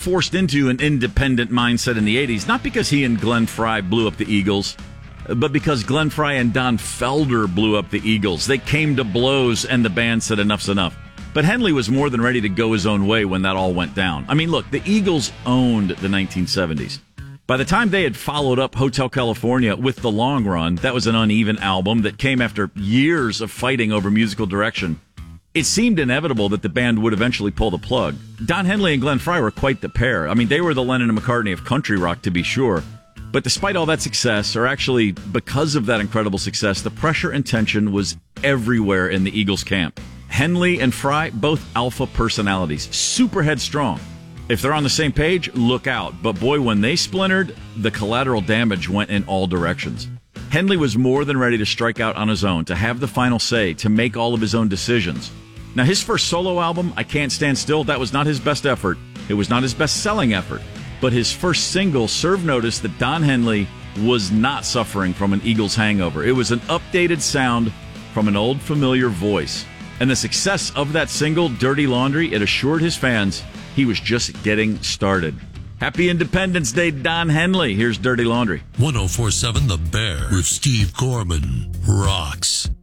forced into an independent mindset in the 80s, not because he and Glenn Frey blew up the Eagles, but because Glenn Frey and Don Felder blew up the Eagles. They came to blows, and the band said enough's enough. But Henley was more than ready to go his own way when that all went down. I mean, look, the Eagles owned the 1970s. By the time they had followed up Hotel California with The Long Run, that was an uneven album that came after years of fighting over musical direction. It seemed inevitable that the band would eventually pull the plug. Don Henley and Glenn Frey were quite the pair. I mean, they were the Lennon and McCartney of country rock, to be sure. But despite all that success, or actually because of that incredible success, the pressure and tension was everywhere in the Eagles camp. Henley and Frey, both alpha personalities, super headstrong. If they're on the same page, look out. But boy, when they splintered, the collateral damage went in all directions. Henley was more than ready to strike out on his own, to have the final say, to make all of his own decisions. Now, his first solo album, I Can't Stand Still, that was not his best effort. It was not his best-selling effort. But his first single served notice that Don Henley was not suffering from an Eagles hangover. It was an updated sound from an old familiar voice. And the success of that single, Dirty Laundry, it assured his fans he was just getting started. Happy Independence Day, Don Henley. Here's Dirty Laundry. 104.7 The Bear with Steve Gorman rocks.